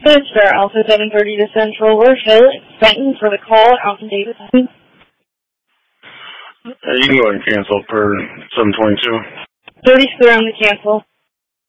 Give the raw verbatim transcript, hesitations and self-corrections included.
Star Alpha seven thirty to Central Rochelle, Fenton for the call, Alpha Davis. Uh, you can go ahead and cancel for seven twenty-two. thirty's clear on the cancel.